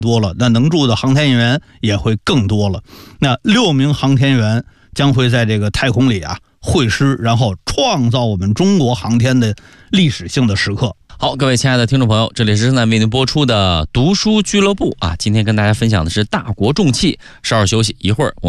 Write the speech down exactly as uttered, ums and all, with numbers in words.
多了，那能住的航天员也会更多了。那六名航天员将会在这个太空里啊会师，然后创造我们中国航天的历史性的时刻。 好，各位亲爱的听众朋友，这里是正在为您播出的读书俱乐部啊，今天跟大家分享的是大国重器，稍事休息一会儿我们